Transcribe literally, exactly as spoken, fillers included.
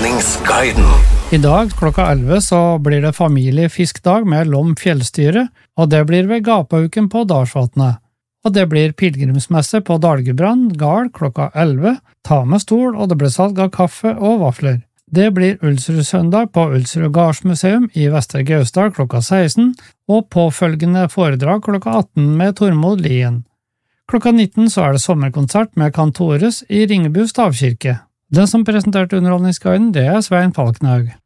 Underholdningsguiden. I dag klokka elleve så blir det familiefiskdag med Lom fjellstyre, og det blir ved Gapauken på Dalsvatnet. Og det blir pilgrimsmesse på Dalgebrand gard klokka elleve, ta med stol, og det blir salg av kaffe og vafler. Det blir Ulsrud-søndag på Ulsrud Gardsmuseum i Vestre Gausdal klokka seksten, og påfølgende foredrag klokka atten med Tormod Lien. Klokka nitten så er det sommerkonsert med Kantores i Ringebu stavkirke. Den som presenterte Underholdningsguiden, det er Svein Falkenhaug.